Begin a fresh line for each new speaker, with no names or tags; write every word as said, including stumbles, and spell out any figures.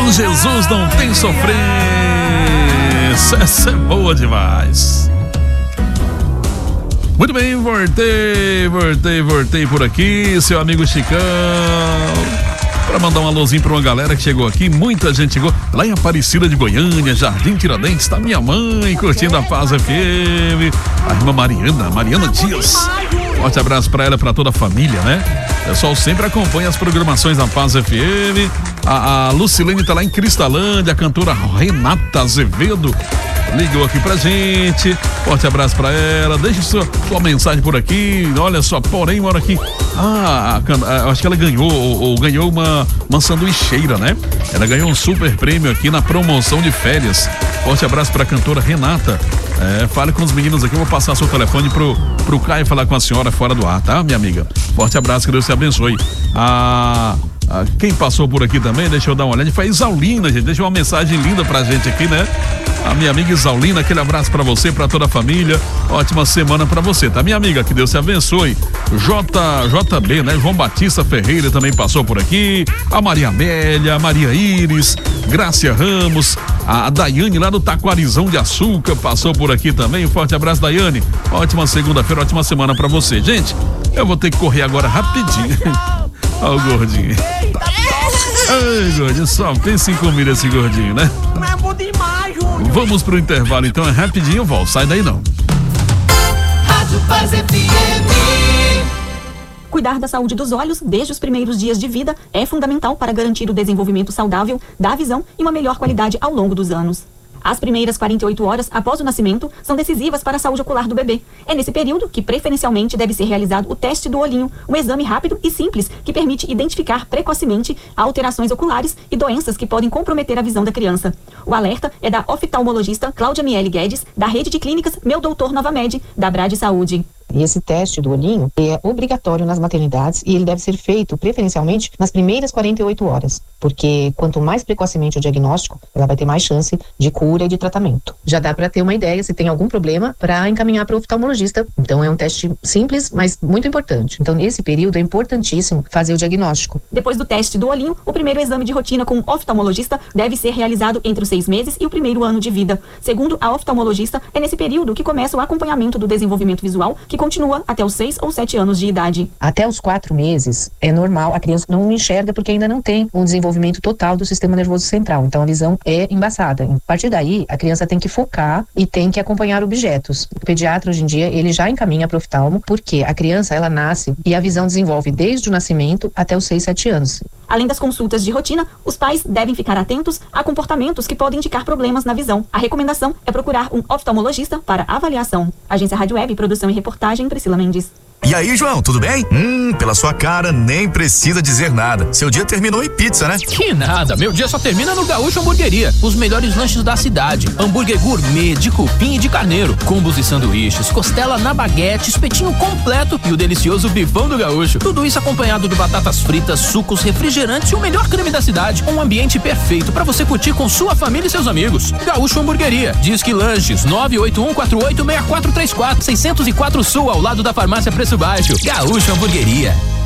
Com Jesus não tem sofrência. Essa é boa demais. Muito bem, voltei, voltei, voltei por aqui, seu amigo Chicão, para mandar um alôzinho para uma galera que chegou aqui. Muita gente chegou lá em Aparecida de Goiânia, Jardim Tiradentes. Tá minha mãe curtindo a Paz F M, a irmã Mariana, Mariana Dias. Forte abraço para ela e para toda a família, né? O pessoal sempre acompanha as programações da Paz F M. A, a Lucilene tá lá em Cristalândia, a cantora Renata Azevedo ligou aqui pra gente. Forte abraço pra ela. Deixe sua, sua mensagem por aqui. Olha só, porém, mora aqui. Ah, a, a, acho que ela ganhou, ou, ou ganhou uma, uma sanduicheira, né? Ela ganhou um super prêmio aqui na promoção de férias. Forte abraço pra cantora Renata. É, fale com os meninos aqui. Eu vou passar seu telefone pro, pro Caio falar com a senhora fora do ar, tá, minha amiga? Forte abraço, que Deus te abençoe. Ah. Ah, quem passou por aqui também, deixa eu dar uma olhada, foi a Isaulina, gente, deixa uma mensagem linda pra gente aqui, né? A minha amiga Isaulina, aquele abraço pra você, pra toda a família, ótima semana pra você, tá, minha amiga? Que Deus te abençoe. J, JB, né? João Batista Ferreira também passou por aqui, a Maria Amélia, a Maria Iris, Grácia Ramos, a Daiane lá do Taquarizão de Açúcar passou por aqui também. Um forte abraço, Daiane, ótima segunda-feira, ótima semana pra você. Gente, eu vou ter que correr agora rapidinho. Olha o gordinho. Ai, gordinho, só pensa em comida esse gordinho, né?
Mas é bom demais, Júnior.
Vamos pro intervalo, então, é rapidinho, eu volto. Sai daí não.
Rádio Paz F M.
Cuidar da saúde dos olhos desde os primeiros dias de vida é fundamental para garantir o desenvolvimento saudável da visão e uma melhor qualidade ao longo dos anos. As primeiras quarenta e oito horas após o nascimento são decisivas para a saúde ocular do bebê. É nesse período que preferencialmente deve ser realizado o teste do olhinho, um exame rápido e simples que permite identificar precocemente alterações oculares e doenças que podem comprometer a visão da criança. O alerta é da oftalmologista Cláudia Miele Guedes, da rede de clínicas Meu Doutor Novamed, da Brade Saúde.
E esse teste do olhinho é obrigatório nas maternidades e ele deve ser feito preferencialmente nas primeiras quarenta e oito horas, porque quanto mais precocemente o diagnóstico, ela vai ter mais chance de cura e de tratamento. Já dá para ter uma ideia se tem algum problema para encaminhar para o oftalmologista. Então é um teste simples, mas muito importante. Então nesse período é importantíssimo fazer o diagnóstico.
Depois do teste do olhinho, o primeiro exame de rotina com o oftalmologista deve ser realizado entre os seis meses e o primeiro ano de vida. Segundo a oftalmologista, é nesse período que começa o acompanhamento do desenvolvimento visual, que continua até os seis ou sete anos de idade.
Até os quatro meses é normal, a criança não enxerga porque ainda não tem um desenvolvimento total do sistema nervoso central, então a visão é embaçada. A partir daí, a criança tem que focar e tem que acompanhar objetos. O pediatra hoje em dia, ele já encaminha para o oftalmo, porque a criança, ela nasce e a visão desenvolve desde o nascimento até os seis, sete anos.
Além das consultas de rotina, os pais devem ficar atentos a comportamentos que podem indicar problemas na visão. A recomendação é procurar um oftalmologista para avaliação. Agência Rádio Web, produção e reportagem, Priscila Mendes.
E aí, João, tudo bem? Hum, pela sua cara, nem precisa dizer nada. Seu dia terminou em pizza, né?
Que nada, meu dia só termina no Gaúcho Hamburgueria. Os melhores lanches da cidade. Hambúrguer gourmet, de cupim e de carneiro. Combos e sanduíches, costela na baguete, espetinho completo e o delicioso bifão do gaúcho. Tudo isso acompanhado de batatas fritas, sucos, refrigerantes e o melhor creme da cidade. Um ambiente perfeito para você curtir com sua família e seus amigos. Gaúcho Hamburgueria. Disque Lanches nove oito um quatro oito seis quatro três quatro, seiscentos e quatro Sul, ao lado da farmácia Preço Baixo. Gaúcho Hamburgueria.